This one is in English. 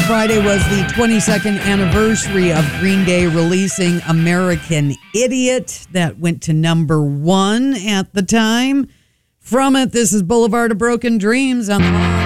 Friday was the 22nd anniversary of Green Day releasing American Idiot. That went to number 1 at the time. From it, this is Boulevard of Broken Dreams on the